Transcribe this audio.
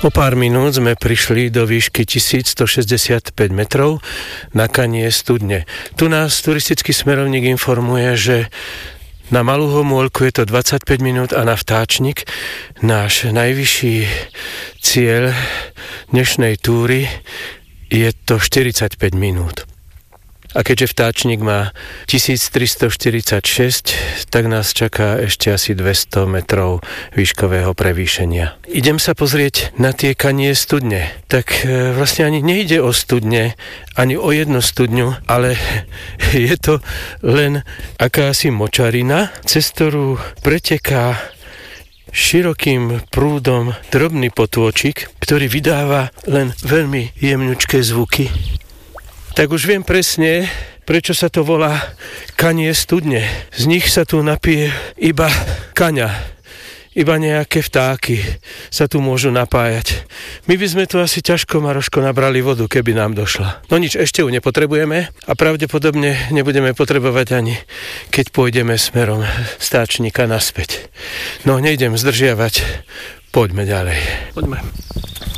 O pár minút sme prišli do výšky 1165 metrov na kanie Studne. Tu nás turistický smerovník informuje, že na Malú Homôľku je to 25 minút a na Vtáčnik, náš najvyšší cieľ dnešnej túry, je to 45 minút. A keďže Vtáčnik má 1346, tak nás čaká ešte asi 200 metrov výškového prevýšenia. Idem sa pozrieť na tie kanie Studne. Tak vlastne ani nejde o studne, ani o jednu studňu, ale je to len akási močarina, cez ktorú preteká širokým prúdom drobný potôčik, ktorý vydáva len veľmi jemňučké zvuky. Tak už viem presne, prečo sa to volá kanie Studne. Z nich sa tu napije iba kaňa. Iba nejaké vtáky sa tu môžu napájať. My by sme tu asi ťažko, Maroško, nabrali vodu, keby nám došla. No nič, ešte ju nepotrebujeme a pravdepodobne nebudeme potrebovať ani, keď pôjdeme smerom Vtáčnika naspäť. No nejdem zdržiavať, poďme ďalej. Poďme.